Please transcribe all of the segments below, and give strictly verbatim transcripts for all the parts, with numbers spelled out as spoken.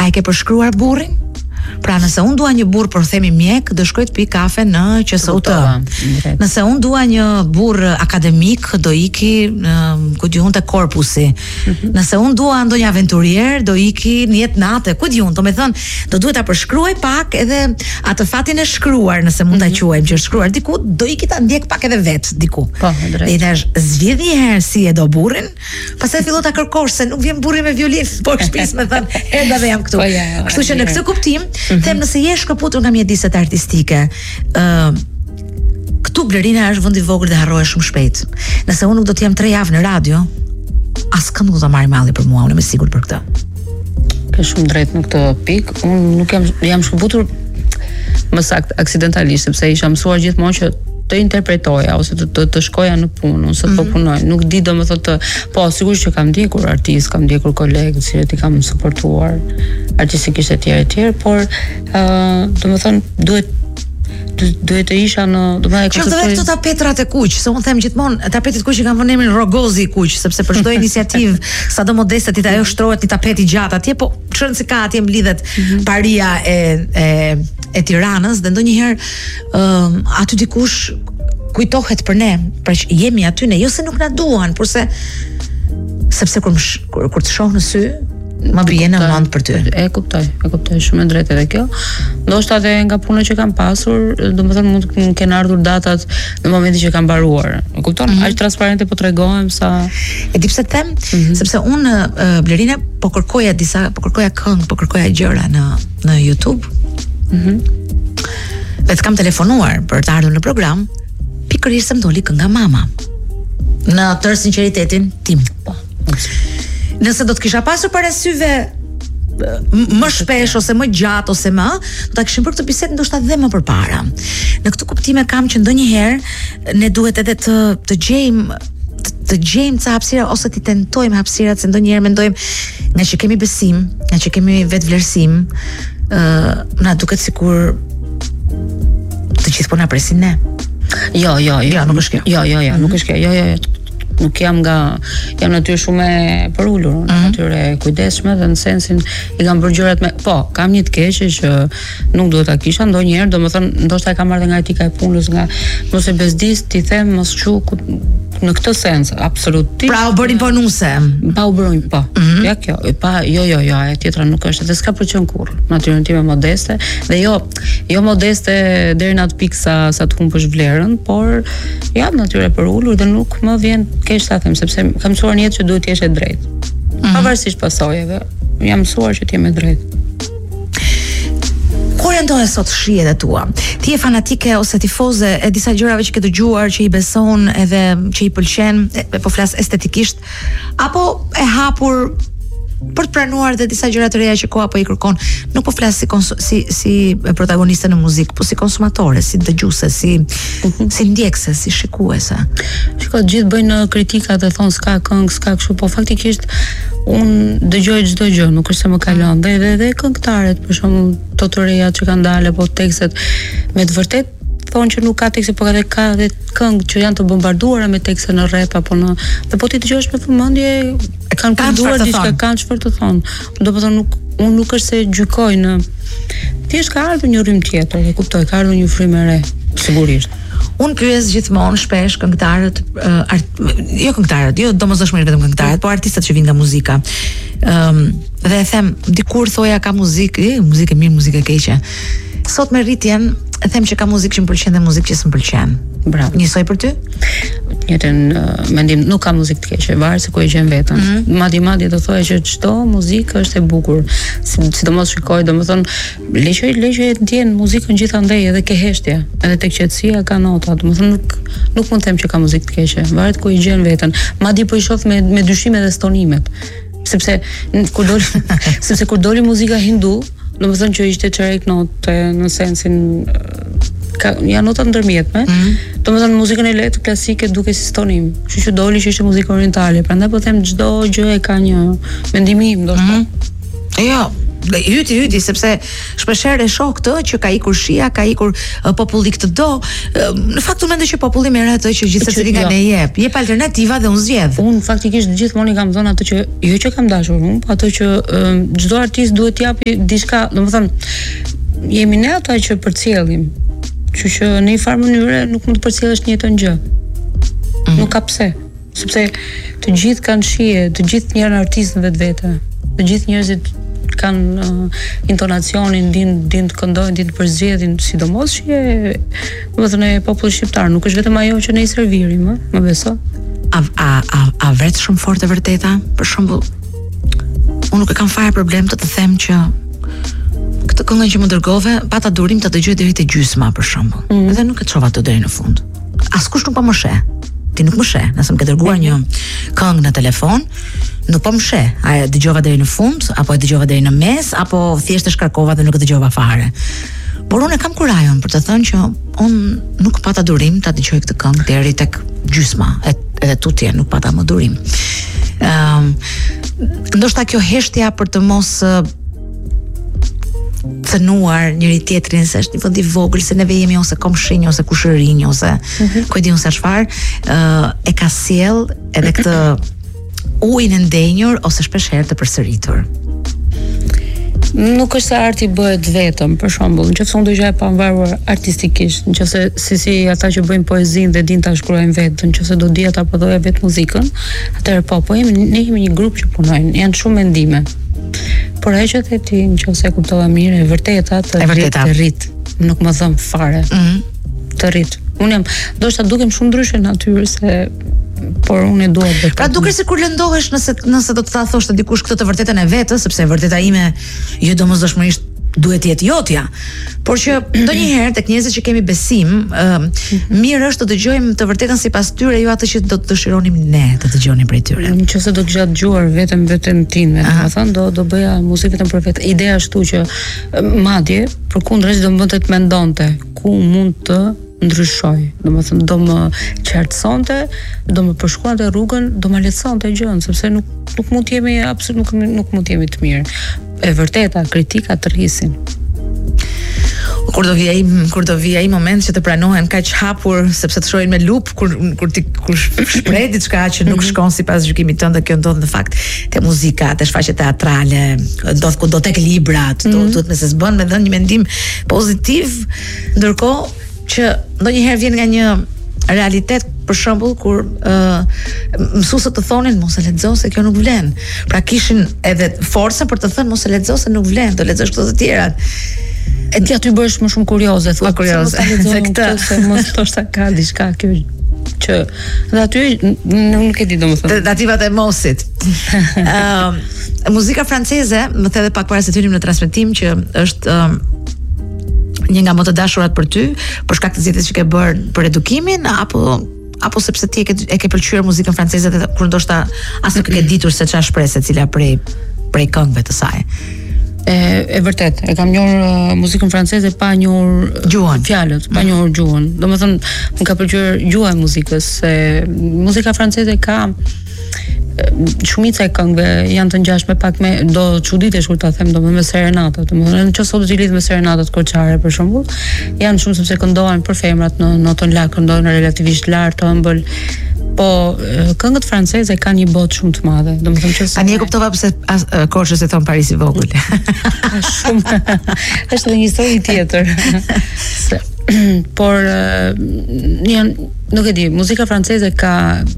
A e ke përshkruar burrin? Pra nëse unë dua një burr, por themi mjek, do shkoj të pi kafe në Q S U T. Nëse unë dua një burr akademik, do iki në ku diun te korpusi. Mm-hmm. Nëse unë dua ndonjë aventurier, do iki në jetë natë, ku diun, do të thënë, do duhet ta përshkruaj pak edhe atë fatin e shkruar, nëse mund ta quajmë që shkruar diku, do iki ta ndjek pak edhe vet diku. Po, drejt. Dhe i thash, zgjedh një herë si e do burrin, pastaj fillo ta kërkosh se nuk vjen burri me violinë, por shtëpis më thën, erdha dhe jam këtu. Po, ja, ja, kështu që në këtë kuptim, mm-hmm. them nëse je shkëputur nga mjediset artistike, ë uh, këtu Blerina është vend i vogël dhe harrohesh shumë shpejt. Nëse unë nuk do të jem tre javë në radio, askënd nuk do ta marrë malli për mua, unë jam i sigurt për këtë. Ke shumë drejt në këtë pikë. Unë nuk jam jam shkëputur më saktë aksidentalisht, sepse isha mësuar gjithmonë që të interpretoja ose të, të, të shkoja në punë ose të mm-hmm. punoj. Nuk di domethënë të, po sigurisht që kam ndjekur artist, kam ndjekur kolegë, të cilët i kam suportuar artistikisht etj etj, por ë uh, domethënë duhet duhet të isha në, domethënë Çfarë do të këto tapetrat e kuq, se unë them gjithmonë tapetit kuq i kanë vënë emrin Rogozi i kuq, sepse për çdo iniciativë, sado modeste ti ajo shtrohet një tapet i gjatë atje, po çon se ka atje mblidhet mm-hmm. paria e e e Tiranës dhe ndonjëherë ëm uh, aty dikush kujtohet për ne, pra që jemi aty ne, jo se nuk na duan, por se sepse kur kur, kur të shoh në sy më bie në mend për ty. E kuptoj, e kuptoj shumë e drejtë edhe kjo. Ndoshta edhe nga puna që kam pasur, domethënë mund të kenë ardhur datat në momentin që kam mbaruar. E kupton? Mm-hmm. Aq transparente po tregohem sa e di pse them, mm-hmm. sepse unë uh, Blerina po kërkoja disa, po kërkoja këngë, po kërkoja gjëra në në YouTube. Mhm. Dhe të kam telefonuar për të ardhur në program, pikërisht se më doli kënga Mama. Në tërë sinqeritetin tim. Po. Nëse do të kisha pasur parasyve më shpesh ose më gjatë ose më, do ta kishim për këtë bisedë ndoshta dhe më përpara. Në këtë kuptim e kam që ndonjëherë ne duhet edhe të të gjejmë të gjejmë ca hapësira ose të tentojmë hapësirat, se ndonjëherë mendojmë nga që kemi besim, nga që kemi vetvlerësim, ë uh, na duket sikur të gjithë po na presin ne. Jo, jo, jo, jo, nuk është kjo. Jo, jo, jo, nuk është kjo. Jo, jo, jo. Nuk jam nga jam natyrë shumë e përulur, mm-hmm. natyrë e kujdesshme dhe në sensin i kam bërë gjërat me, po, kam një të keqe që nuk duhet ta kisha ndonjëherë, domethënë ndoshta e kam marrë nga etika e punës, nga mos e bezdis, ti them mos kshu në këtë sens, absolutisht. Pra u bërin punuse. Pa u bërin, po. Mm-hmm. Ja kjo, pa jo jo jo, e tjetra nuk është, dhe s'ka për qenë kurrë. Natyrën time modeste dhe jo jo modeste deri në atë pikë sa sa të humbësh vlerën, por jam natyrë e përulur dhe nuk më vjen keq ta them, sepse kam mësuar në jetë që duhet të jesh e drejtë. Mm-hmm. Pavarësisht pasojave, jam mësuar që të jem e drejtë. Kur ndohet sot shihet e tua? Ti je fanatike ose tifoze e disa gjërave që ke dëgjuar, që i beson edhe që i pëlqen, po flas estetikisht, apo e hapur për të pranuar dhe disa gjëra të reja që koha po i kërkon? Nuk po flas si konsu- si si protagoniste në muzikë, po si konsumatore, si dëgjuese, si mm-hmm. si ndjekse, si shikuese. Shikoj, gjithë bëjnë kritika dhe thon s'ka këngë, s'ka kështu, po faktikisht un dëgjoj çdo gjë, nuk është se më kalon. Dhe edhe dhe këngëtarët, për shembull, to të reja që kanë dalë, po tekstet me të vërtet thonë që nuk ka tekste, por edhe ka edhe këngë që janë të bombarduara me tekste në rap apo në, dhe po ti dëgjosh me vëmendje, e kanë kënduar diçka, kanë çfarë të thonë. Domethënë nuk unë nuk është se gjykoj në, thjesht ka ardhur një rrymë tjetër, e kuptoj, ka ardhur një frymë e re, sigurisht. Unë pyes gjithmonë shpesh këngëtarët, uh, art, jo këngëtarët, jo domosdoshmërisht vetëm këngëtarët, por artistët që vinë nga muzika. Ëm um, dhe e them, dikur thoja ka muzikë, muzikë mirë, muzikë e keqe. Sot me rritjen e them që ka muzikë që më pëlqen dhe muzikë që s'm pëlqen. Bravo. Njësoj për ty? Njëtën uh, mendim, nuk ka muzikë të keqe, varet se ku e gjen veten. Mm-hmm. Madje madje do thoya që çdo muzikë është e bukur. Si, sidomos shikoj, domethënë leqoj leqoj të ndjen muzikën gjithandej edhe ke heshtje, edhe tek qetësia ka nota, domethënë nuk nuk mund të them që ka muzikë të keqe, varet ku i gjen veten. Madje po i shoh me me dyshime dhe stonimet. Sepse kur doli sepse kur doli muzika hindu, domethënë që ishte çerek note në sensin ka janë nota ndërmjetme. Mm-hmm. Domethënë muzikën e lehtë klasike duke si stonim. Kështu që doli që ishte muzikë orientale. Prandaj po them çdo gjë e ka një mendim im, ndoshta. Mm-hmm. Jo, hyti hyti sepse shpeshherë e shoh këtë që ka ikur shia, ka ikur uh, populli këtë do. Uh, në fakt unë mendoj që populli merr atë që gjithë secili nga ne jep. Jep alternativa dhe unë zgjedh. Unë faktikisht gjithmonë i kam thënë atë që jo që kam dashur unë, po atë që çdo um, artist duhet t'japi diçka, domethënë jemi ne ata që përcjellim. Kështu që në një farë mënyre nuk mund të përcjellësh një të gjë. Mm. Nuk ka pse, sepse të gjithë kanë shije, të gjithë janë artistë në vetvete. Të gjithë njerëzit kanë uh, intonacionin, din din të këndojnë, din të përzgjedhin, sidomos që domethënë populli shqiptar, nuk është vetëm ajo që ne i servirim, ë, më beso. A a a a vret shumë fort e vërteta? Për shembull, unë nuk e kam fare problem të të them që këtë këngën që më dërgove, pata durim të dëgjoj deri te gjysma për shembull. Mm. Edhe nuk e çova të deri në fund. Askush nuk po më sheh. Ti nuk më sheh, nëse më ke dërguar një këngë në telefon, nuk po më sheh. A e dëgjova deri në fund, apo e dëgjova deri në mes, apo thjesht e shkarkova dhe nuk e dëgjova fare. Por unë e kam kurajon për të thënë që unë nuk pata durim ta dëgjoj këtë këngë deri tek gjysma, edhe tutje nuk pata më durim. Ëm, um, ndoshta kjo heshtja për të mos cënuar njëri tjetrin se është një vend i vogël, se neve jemi ose komshinj ose kushërinj ose mm-hmm. ku e di unë sa çfarë, uh, e ka sjell edhe këtë ujin e ndenjur ose shpeshherë të përsëritur. Nuk është se arti bëhet vetëm, për shembull, nëse unë do gjaj pa mbarur artistikisht, nëse si si ata që bëjnë poezinë dhe din ta shkruajnë vetë, nëse do di ata prodhoja vetë muzikën, atëherë po, po jemi ne jemi një grup që punojnë, janë shumë mendime. Por ajo që the ti, nëse e kuptova mirë, e vërteta të rrit, të rrit, nuk më thëm fare. Mm-hmm. Të rrit. Unë jam, ndoshta dukem shumë ndryshe natyrë se por unë e dua vetë. Pra duket se kur lëndohesh nëse nëse do të ta thosh të dikush këtë të vërtetën e vetës, sepse vërteta ime jo domosdoshmërisht duhet të jetë jotja, por që ndonjëherë tek njerëzit që kemi besim, uh, mm-hmm. mirë është të dëgjojmë të vërtetën sipas tyre, jo atë që do të dëshironim ne të dëgjonim prej tyre. Nëse do kisha dëgjuar vetëm veten time, domethënë do do bëja muzikë vetëm për vetë. Ideja është që madje përkundër do më të mendonte ku mund të ndryshoj, domethënë do më qartësonte, do më përshkruante rrugën, do më lehtësonte gjën, sepse nuk nuk mund të jemi absolut nuk nuk mund të jemi të mirë. E vërteta, kritika të rrisin. Kur do vi ai kur do vi ai moment që të pranohen kaq hapur sepse të shohin me lup kur kur ti kur shpreh diçka që nuk shkon sipas gjykimit tënd, dhe kjo ndodh në fakt te muzika, te shfaqjet teatrale, ndodh ku do tek librat, do duhet nëse s'bën me dhënë një mendim pozitiv, ndërkohë që ndonjëherë vjen nga një realitet, për shembull kur uh, mësuesët të thonin mos e lexo se kjo nuk vlen. Pra kishin edhe forcën për të thënë mos e lexo se nuk vlen, do lexosh këto të tjerat. E ti aty bëhesh më shumë kurioze, thua kurioze se këtë se mos thoshta ka diçka kjo që dhe aty nuk e di domethënë. Tentativat e mosit. Ëm uh, muzika franceze, më the edhe pak para se të hynim në transmetim, që është uh, një nga më të dashurat për ty, për shkak të zgjedhjes që ke bërë për edukimin, apo apo sepse ti e ke e ke pëlqyer muzikën franceze dhe kur ndoshta as nuk e ke ditur se çfarë shpreh secila prej prej këngëve të saj. E, e vërtet, e kam njohur uh, muzikën franceze pa njohur gjuhën, fjalët, pa njohur gjuhën. Domethënë, më ka pëlqyer gjuha e muzikës, se muzika franceze ka shumica e këngëve janë të ngjashme pak me, do çuditesh kur ta them, domethënë me serenatat, domethënë nëse sot do t'i lidh me serenatat koçare për shembull, janë shumë sepse këndohen për femrat në notën lart, këndohen relativisht lart, ëmbël. Po këngët franceze kanë një botë shumë të madhe, domethënë që tani e kuptova pse Korçës e thon Paris i vogël. Shumë. Është një histori tjetër. Se, por janë, nuk e di, muzika franceze ka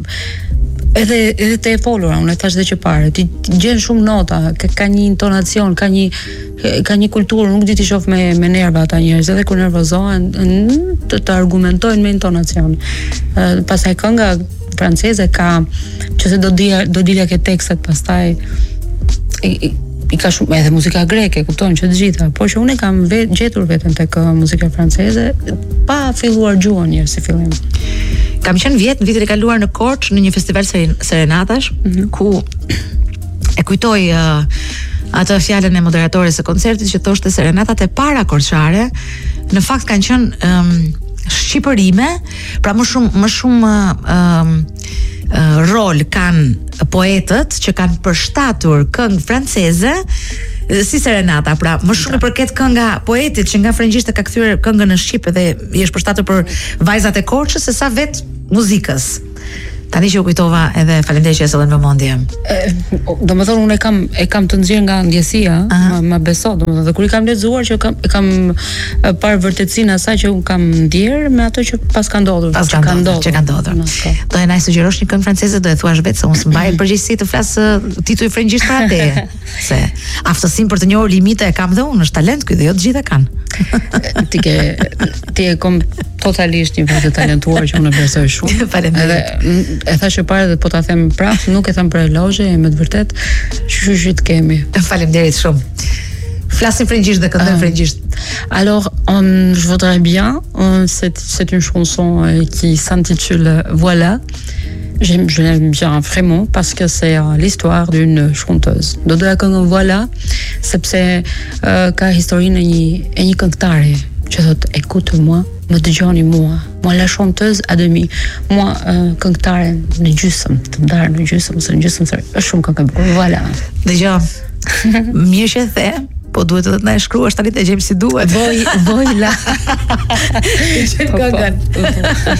edhe edhe te e folura, unë e thash edhe që parë, ti gjen shumë nota, ka, ka një intonacion, ka një ka një kulturë, nuk di ti shoh me me nerva ata njerëz, edhe kur nervozohen të, të argumentojnë me intonacion. Uh, pastaj kënga franceze ka, që se do di do dilja ke tekstet, pastaj i, i, i ka shumë edhe muzika greke, kupton që të gjitha, por që unë kam vet, gjetur veten tek muzika franceze pa filluar gjuhën njerëz si fillim. Kam qenë vjet në vitin e kaluar në Korçë në një festival serenatash, mm-hmm. ku e kujtoj uh, atë fjalën e moderatores së koncertit që thoshte serenatat e para korçare në fakt kanë qenë um, shqipërime, pra më shumë më shumë ëm uh, rol kanë poetët që kanë përshtatur këngë franceze si serenata, pra më shumë i përket kënga poetit që nga frëngjisht e ka kthyer këngën në shqip dhe i është përshtatur për vajzat e Korçës se sa vet muzikës. Tani që u kujtova edhe faleminderit që e sollën vëmendje. Do të thonë unë e kam e kam të nxjerr nga ndjesia, ma, ma beso, do të thonë, dhe kur i kam lexuar që kam e kam parë vërtetësinë e asaj që un kam ndier me ato që pas ka ndodhur, pas që ka ndodhur, që ka ndodhur. Do e na sugjerosh një këngë franceze, do e thuash vetë se unë s'mbaj përgjegjësi të flas titull frëngjisht para teje. Se aftësinë për të njohur limite e kam dhe unë, është talent ky dhe jo të gjitha kanë. Ti ke ti e kom totalisht një vërtet talentuar që unë e besoj shumë. Faleminderit. E thashë parë dhe po ta them prapë, nuk e them për elozhe, me të vërtet shushit kemi. Faleminderit shumë. Flasim frëngjisht dhe këndojmë frëngjisht. Alors, on, je voudrais bien, on, c'est, c'est une chanson euh, qui s'intitule Voilà. J'aime, je l'aime bien vraiment parce que c'est euh, l'histoire d'une chanteuse. Do doja këngën Voilà, sepse euh, ka historinë e një e një këngëtare që thot écoute-moi, më dëgjoni mua, moi la chanteuse à demi, moi euh, këngëtare në gjysmë, të ndarë në gjysmë, ose në gjysmë sërë, është shumë këngë e bukur. Voilà. Dëgjoj. Mirë që e the, po duhet edhe të na e shkruash tani të gjejmë si duhet. Voj, voj la. Këngën.